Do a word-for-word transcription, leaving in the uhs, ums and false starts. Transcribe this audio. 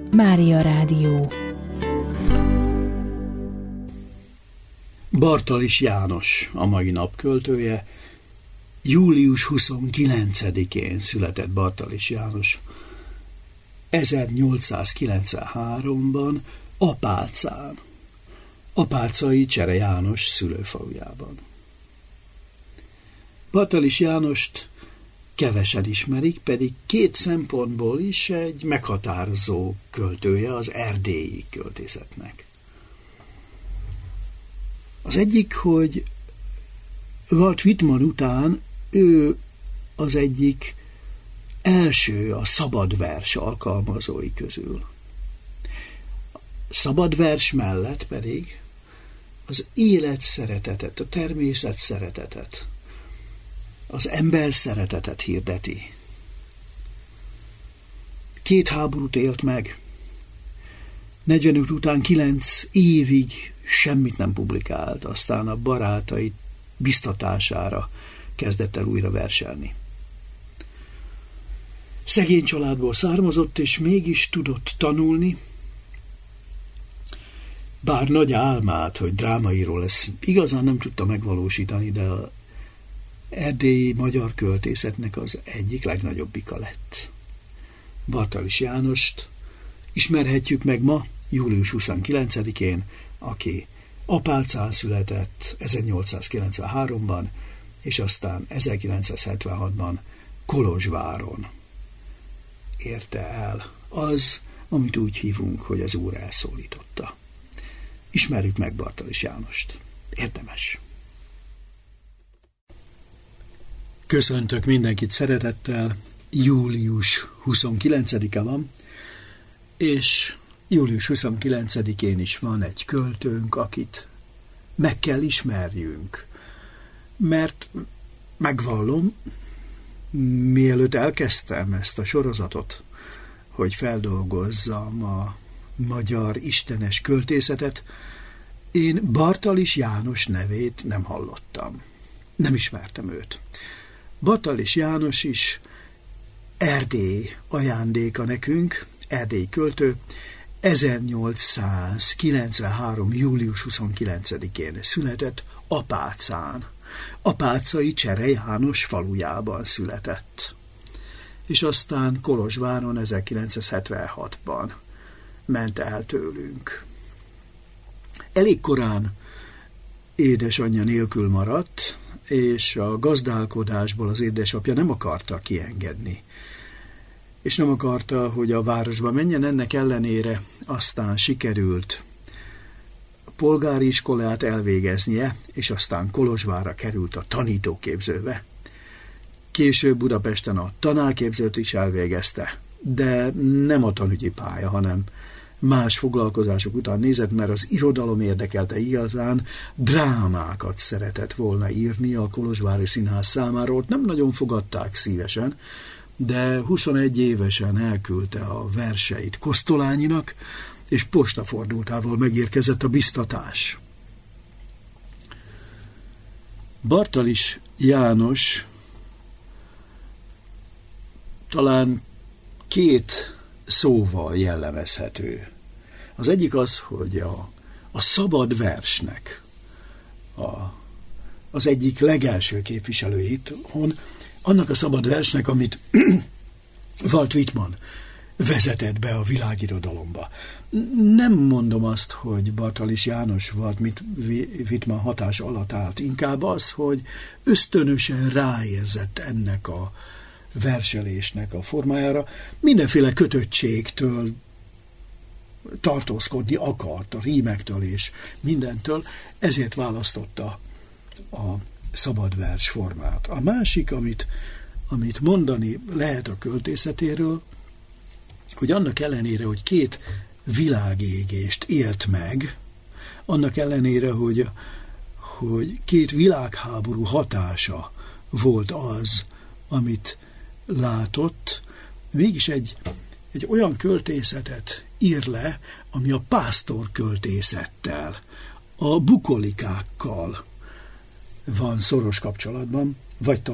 Mária Rádió. Bartalis János a mai nap költője. július huszonkilencedikén született Bartalis János. ezernyolcszázkilencvenháromban Apácán, apácai Csere János szülőfalujában. Bartalis Jánost kevesen ismerik, pedig két szempontból is egy meghatározó költője az erdélyi költészetnek. Az egyik, hogy Walt Whitman után ő az egyik első a szabadvers alkalmazói közül. Szabadvers mellett pedig az élet szeretetet, a természet szeretetet, az ember szeretetet hirdeti. Két háborút élt meg. negyvenöt után kilenc évig semmit nem publikált, aztán a barátai biztatására kezdett el újra verselni. Szegény családból származott, és mégis tudott tanulni, bár nagy álmát, hogy drámaíró lesz, igazán nem tudta megvalósítani, de az erdélyi magyar költészetnek az egyik legnagyobbika lett. Bartalis Jánost ismerhetjük meg ma, július huszonkilencedikén, aki Apácán született ezernyolcszázkilencvenháromban, és aztán ezerkilencszázhetvenhatban Kolozsváron érte el az, amit úgy hívunk, hogy az Úr elszólította. Ismerjük meg Bartalis Jánost. Érdemes. Köszöntök mindenkit szeretettel. július huszonkilencedike van, és július huszonkilencedikén is van egy költőnk, akit meg kell ismerjünk. Mert megvallom, mielőtt elkezdtem ezt a sorozatot, hogy feldolgozzam a magyar istenes költészetet, én Bartalis János nevét nem hallottam. Nem ismertem őt. Bartalis János is Erdély ajándéka nekünk, erdélyi költő, ezernyolcszázkilencvenhárom. július huszonkilencedikén született Apácán. Apácai Csere János falujában született. És aztán Kolozsváron ezerkilencszázhetvenhatban ment el tőlünk. Elég korán édesanyja nélkül maradt, és a gazdálkodásból az édesapja nem akarta kiengedni. És nem akarta, hogy a városba menjen, ennek ellenére aztán sikerült a polgári iskolát elvégeznie, és aztán Kolozsvárra került a tanítóképzőbe. Később Budapesten a tanárképzőt is elvégezte, de nem a tanügyi pálya, hanem más foglalkozások után nézett, mert az irodalom érdekelte igazán, drámákat szeretett volna írni a Kolozsvári Színház számára, ott nem nagyon fogadták szívesen, de huszonegy évesen elküldte a verseit Kosztolányinak, és postafordultával megérkezett a biztatás. Bartalis János talán két szóval jellemezhető. Az egyik az, hogy a, a szabad versnek a, az egyik legelső képviselője itthon, annak a szabad versnek, amit Walt Whitman vezetett be a világirodalomba. Nem mondom azt, hogy Bartalis János Walt Whitman hatás alatt állt, inkább az, hogy ösztönösen ráérzett ennek a verselésnek a formájára, mindenféle kötöttségtől tartózkodni akart, a rímektől és mindentől, ezért választotta a szabadvers formát. A másik, amit, amit mondani lehet a költészetéről, hogy annak ellenére, hogy két világégést élt meg, annak ellenére, hogy, hogy két világháború hatása volt az, amit látott, mégis egy, egy olyan költészetet ír le, ami a pásztor költészettel, a bukolikákkal van szoros kapcsolatban, vagy talán